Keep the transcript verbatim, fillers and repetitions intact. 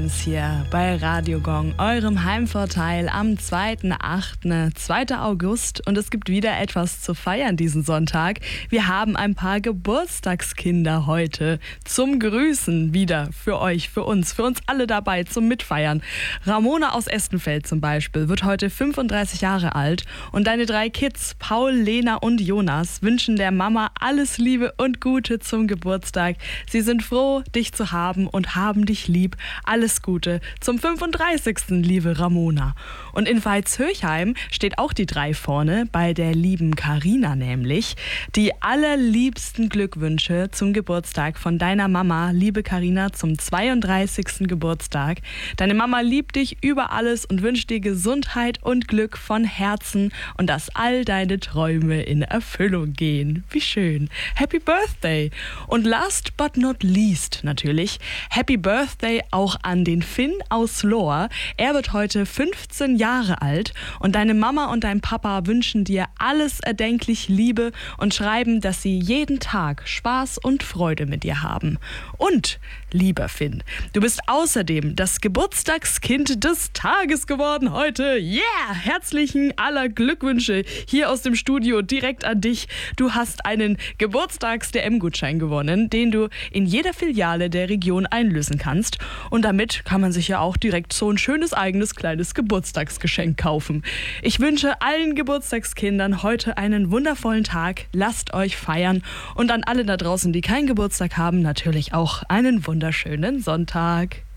Games hier bei Radio Gong, eurem Heimvorteil am zweiten achten zweiter August. Und es gibt wieder etwas zu feiern diesen Sonntag. Wir haben ein paar Geburtstagskinder heute zum Grüßen wieder für euch, für uns, für uns alle dabei zum Mitfeiern. Ramona aus Estenfeld zum Beispiel wird heute fünfunddreißig Jahre alt und deine drei Kids, Paul, Lena und Jonas, wünschen der Mama alles Liebe und Gute zum Geburtstag. Sie sind froh, dich zu haben und haben dich lieb. Alles Gute zum fünfunddreißigsten liebe Ramona. Und in Veitshöchheim steht auch die drei vorne, bei der lieben Carina nämlich. Die allerliebsten Glückwünsche zum Geburtstag von deiner Mama, liebe Carina, zum zweiunddreißigsten Geburtstag. Deine Mama liebt dich über alles und wünscht dir Gesundheit und Glück von Herzen und dass all deine Träume in Erfüllung gehen. Wie schön. Happy Birthday! Und last but not least natürlich, Happy Birthday auch an den Finn aus Lohr. Er wird heute fünfzehn Jahre alt und deine Mama und dein Papa wünschen dir alles erdenklich Liebe und schreiben, dass sie jeden Tag Spaß und Freude mit dir haben. Und, lieber Finn, du bist außerdem das Geburtstagskind des Tages geworden heute. Yeah! Herzlichen aller Glückwünsche hier aus dem Studio direkt an dich. Du hast einen Geburtstags-D M-Gutschein gewonnen, den du in jeder Filiale der Region einlösen kannst. Und damit kann man sich ja auch direkt so ein schönes eigenes kleines Geburtstagsgeschenk kaufen. Ich wünsche allen Geburtstagskindern heute einen wundervollen Tag. Lasst euch feiern. Und an alle da draußen, die keinen Geburtstag haben, natürlich auch einen wunderschönen Sonntag.